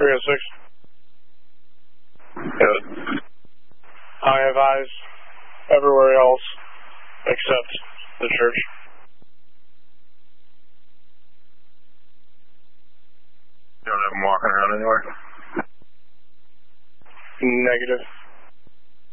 306. Good. I have eyes everywhere else except the church. You don't have them walking around anywhere? Negative.